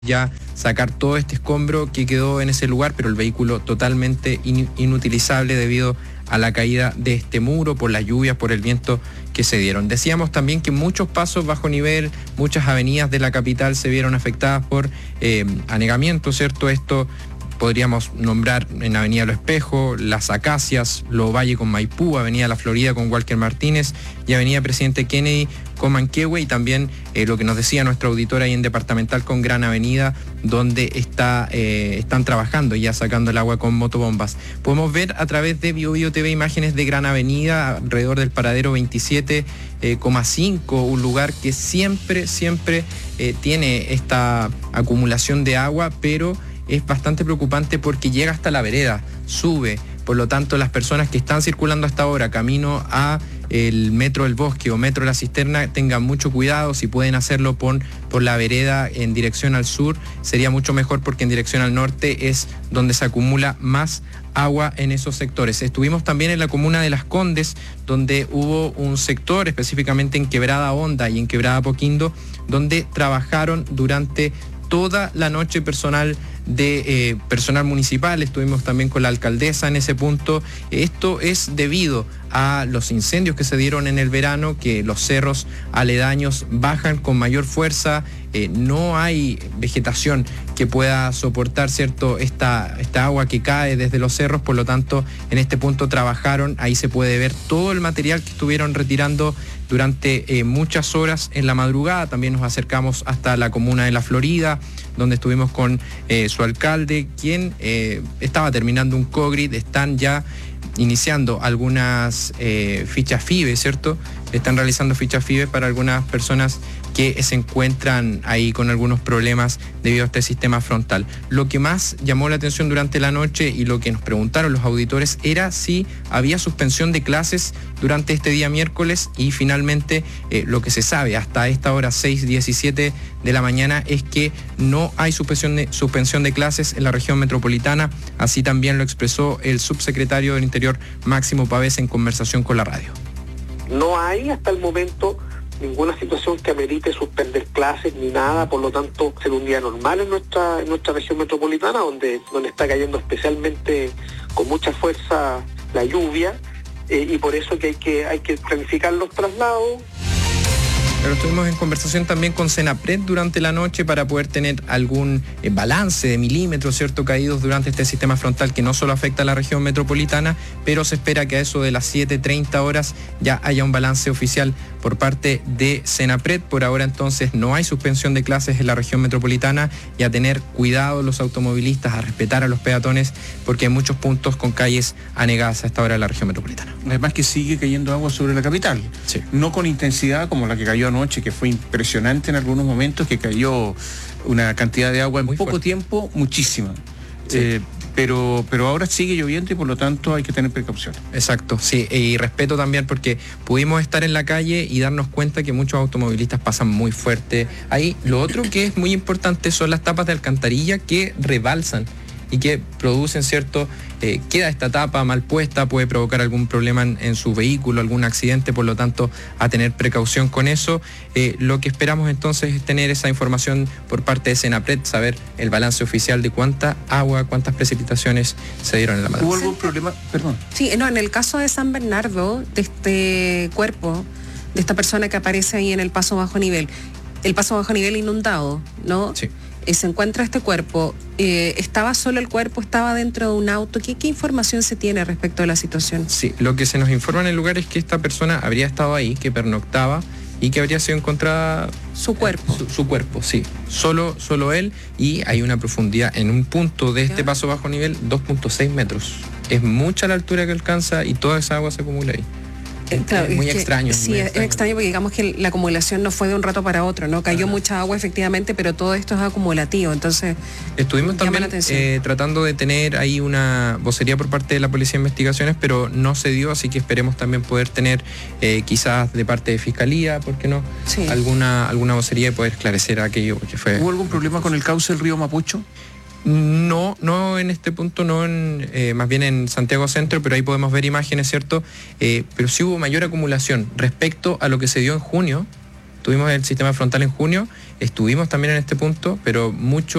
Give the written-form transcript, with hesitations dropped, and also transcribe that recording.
ya sacar todo este escombro que quedó en ese lugar, pero el vehículo totalmente inutilizable debido a la caída de este muro, por las lluvias, por el viento que se dieron. Decíamos también que muchos pasos bajo nivel, muchas avenidas de la capital se vieron afectadas por anegamiento, ¿cierto? Esto podríamos nombrar en Avenida Los Espejos, Las Acacias, Lovalle con Maipú, Avenida La Florida con Walker Martínez y Avenida Presidente Kennedy con Manquehue, y también lo que nos decía nuestra auditora ahí en Departamental con Gran Avenida, donde están trabajando ya sacando el agua con motobombas. Podemos ver a través de BioBio TV imágenes de Gran Avenida, alrededor del paradero 27,5, un lugar que siempre tiene esta acumulación de agua, pero es bastante preocupante porque llega hasta la vereda, sube. Por lo tanto, las personas que están circulando hasta ahora camino a el Metro del Bosque o Metro La Cisterna tengan mucho cuidado. Si pueden hacerlo por la vereda en dirección al sur, sería mucho mejor, porque en dirección al norte es donde se acumula más agua en esos sectores. Estuvimos también en la comuna de Las Condes, donde hubo un sector, específicamente en Quebrada Honda y en Quebrada Poquindo, donde trabajaron durante toda la noche personal municipal. Estuvimos también con la alcaldesa en ese punto. Esto es debido a los incendios que se dieron en el verano, que los cerros aledaños bajan con mayor fuerza, no hay vegetación que pueda soportar, ¿cierto?, esta agua que cae desde los cerros. Por lo tanto, en este punto trabajaron, ahí se puede ver todo el material que estuvieron retirando durante muchas horas en la madrugada. También nos acercamos hasta la comuna de La Florida, donde estuvimos con su alcalde, quien estaba terminando un COGRID. Están ya iniciando algunas fichas FIBE, ¿cierto? Están realizando fichas FIBE para algunas personas que se encuentran ahí con algunos problemas debido a este sistema frontal. Lo que más llamó la atención durante la noche y lo que nos preguntaron los auditores era si había suspensión de clases durante este día miércoles, y finalmente lo que se sabe hasta esta hora 6:17 de la mañana es que no hay suspensión de clases en la región metropolitana. Así también lo expresó el subsecretario del Interior, Máximo Pavés, en conversación con la radio. No hay hasta el momento ninguna situación que amerite suspender clases ni nada. Por lo tanto, será un día normal en nuestra región metropolitana, donde está cayendo especialmente con mucha fuerza la lluvia, y por eso que hay que planificar los traslados. Pero estuvimos en conversación también con Senapred durante la noche para poder tener algún balance de milímetros, ¿cierto?, caídos durante este sistema frontal que no solo afecta a la región metropolitana, pero se espera que a eso de las 7:30 horas ya haya un balance oficial por parte de Senapred. Por ahora entonces no hay suspensión de clases en la región metropolitana, y a tener cuidado los automovilistas, a respetar a los peatones, porque hay muchos puntos con calles anegadas a esta hora en la región metropolitana. Además que sigue cayendo agua sobre la capital, sí. No con intensidad como la que cayó anoche, que fue impresionante en algunos momentos, que cayó una cantidad de agua en poco tiempo, muchísima. Sí. Pero ahora sigue lloviendo y por lo tanto hay que tener precaución. Exacto, sí, y respeto también, porque pudimos estar en la calle y darnos cuenta que muchos automovilistas pasan muy fuerte. Ahí lo otro que es muy importante son las tapas de alcantarilla que rebalsan y que producen, ¿cierto? Queda esta tapa mal puesta, puede provocar algún problema en su vehículo, algún accidente. Por lo tanto, a tener precaución con eso. Lo que esperamos entonces es tener esa información por parte de Senapred, saber el balance oficial de cuánta agua, cuántas precipitaciones se dieron en la madrugada. ¿Hubo algún problema? Perdón. Sí, no, en el caso de San Bernardo, de este cuerpo, de esta persona que aparece ahí en el paso bajo nivel, el paso bajo nivel inundado, ¿no? Sí. Se encuentra este cuerpo. ¿Estaba solo el cuerpo? ¿Estaba dentro de un auto? ¿Qué información se tiene respecto a la situación? Sí, lo que se nos informa en el lugar es que esta persona habría estado ahí, que pernoctaba y que habría sido encontrada... Su cuerpo. Su cuerpo, sí. Solo él, y hay una profundidad en un punto de este paso bajo nivel, 2.6 metros. Es mucha la altura que alcanza y toda esa agua se acumula ahí. Claro, es muy extraño. Sí, es extraño porque digamos que la acumulación no fue de un rato para otro, ¿no? Cayó mucha agua efectivamente, pero todo esto es acumulativo, entonces estuvimos también tratando de tener ahí una vocería por parte de la Policía de Investigaciones, pero no se dio, así que esperemos también poder tener quizás de parte de Fiscalía, ¿por qué no? Sí. Alguna vocería y poder esclarecer aquello que fue. ¿Hubo algún problema con el cauce del río Mapocho? No en este punto, no más bien en Santiago Centro, pero ahí podemos ver imágenes, ¿cierto? Pero sí hubo mayor acumulación respecto a lo que se dio en junio. tuvimos el sistema frontal en junio, estuvimos también en este punto, pero mucho